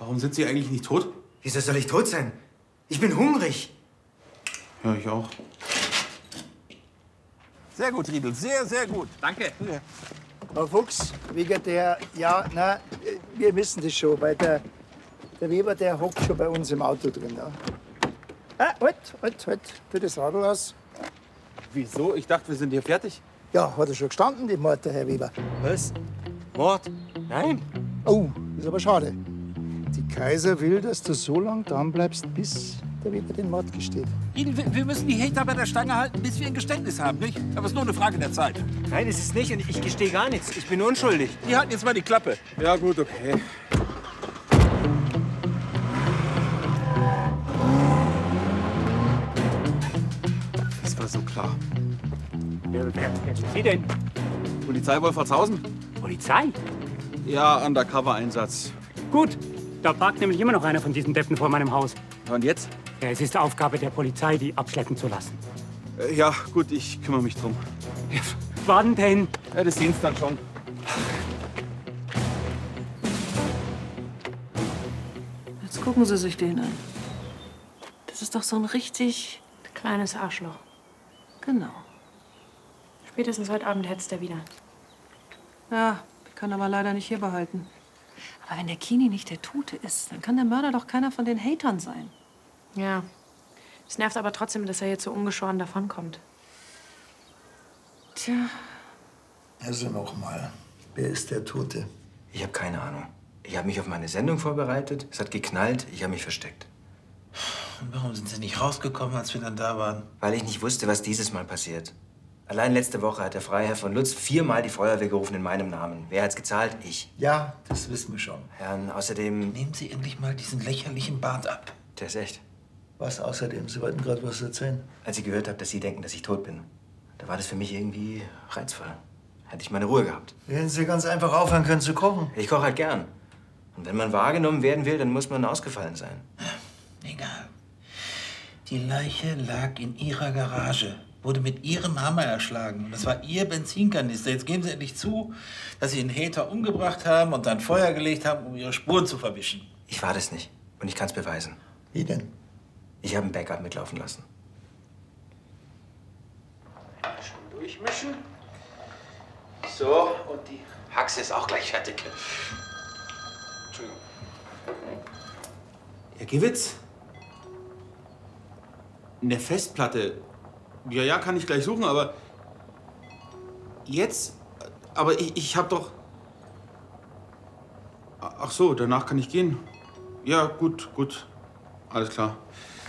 Warum sind Sie eigentlich nicht tot? Wieso soll ich tot sein? Ich bin hungrig. Ja, ich auch. Sehr gut, Riedel, sehr, sehr gut. Danke. Herr Fuchs, wegen der, ja, na, wir wissen das schon, weil der Weber, der hockt schon bei uns im Auto drin. Ja. Halt, tu das Radl aus. Wieso? Ich dachte, wir sind hier fertig. Ja, hat er schon gestanden, die Mord, der Herr Weber. Was? Mord? Nein. Oh, ist aber schade. Die Kaiser will, dass du so lange dran bleibst, bis der Weber den Mord gesteht. Riedel, wir müssen die Hater bei der Stange halten, bis wir ein Geständnis haben, nicht? Aber es ist nur eine Frage der Zeit. Nein, es ist nicht und ich gestehe gar nichts. Ich bin unschuldig. Die halten jetzt mal die Klappe. Ja, gut, okay. Das war so klar. Wer sind Sie denn? Polizei Wolfertshausen? Polizei? Ja, Undercover-Einsatz. Gut. Da parkt nämlich immer noch einer von diesen Deppen vor meinem Haus. Und jetzt? Ja, es ist Aufgabe der Polizei, die abschleppen zu lassen. Ja, gut, ich kümmere mich drum. Ja, wann denn? Ja, das sehen Sie dann schon. Jetzt gucken Sie sich den an. Das ist doch so ein richtig kleines Arschloch. Genau. Spätestens heute Abend hetzt er wieder. Ja, ich kann aber leider nicht hier behalten. Aber wenn der Kini nicht der Tote ist, dann kann der Mörder doch keiner von den Hatern sein. Ja. Es nervt aber trotzdem, dass er jetzt so ungeschoren davonkommt. Tja. Also noch mal, wer ist der Tote? Ich habe keine Ahnung. Ich habe mich auf meine Sendung vorbereitet. Es hat geknallt. Ich habe mich versteckt. Und warum sind Sie nicht rausgekommen, als wir dann da waren? Weil ich nicht wusste, was dieses Mal passiert. Allein letzte Woche hat der Freiherr von Lutz 4-mal die Feuerwehr gerufen in meinem Namen. Wer hat's gezahlt? Ich. Ja, das wissen wir schon. Herrn, außerdem... Nehmen Sie endlich mal diesen lächerlichen Bart ab. Der ist echt. Was außerdem? Sie wollten gerade was erzählen. Als ich gehört habe, dass Sie denken, dass ich tot bin, da war das für mich irgendwie reizvoll. Hätte ich meine Ruhe gehabt. Hätten Sie ganz einfach aufhören können zu kochen. Ich koche halt gern. Und wenn man wahrgenommen werden will, dann muss man ausgefallen sein. Egal. Die Leiche lag in Ihrer Garage, wurde mit Ihrem Hammer erschlagen. Und das war Ihr Benzinkanister. Jetzt geben Sie endlich zu, dass Sie den Hater umgebracht haben und dann Feuer gelegt haben, um Ihre Spuren zu verwischen. Ich war das nicht. Und ich kann es beweisen. Wie denn? Ich habe ein Backup mitlaufen lassen. Schön durchmischen. So, und die Haxe ist auch gleich fertig. Entschuldigung. Herr Gewitz? Eine Festplatte. Ja, kann ich gleich suchen, aber... Jetzt? Aber ich hab doch... Ach so, danach kann ich gehen. Ja, gut. Alles klar.